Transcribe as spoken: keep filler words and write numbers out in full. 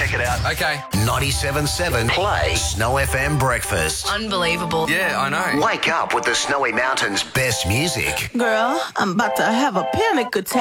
Check it out. Okay. ninety-seven point seven Play Snow F M Breakfast. Unbelievable. Yeah, I know. Wake up with the Snowy Mountains' best music. Girl, I'm about to have a panic attack.